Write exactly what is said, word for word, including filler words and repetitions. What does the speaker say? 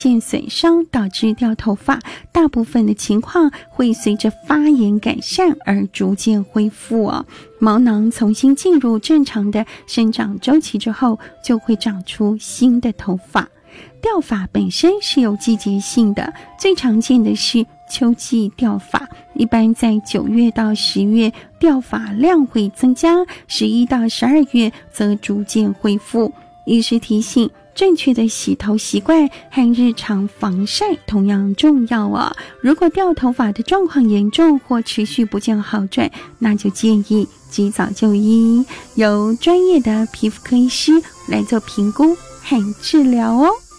腱损伤导致掉头发，大部分的情况会随着发炎改善而逐渐恢复哦。毛囊重新进入正常的生长周期之后，就会长出新的头发。掉发本身是有季节性的，最常见的是秋季掉发，一般在九月到十月掉发量会增加，十一到十二月则逐渐恢复。医师提醒，正确的洗头习惯和日常防晒同样重要哦。如果掉头发的状况严重或持续不见好转，那就建议及早就医，由专业的皮肤科医师来做评估和治疗哦。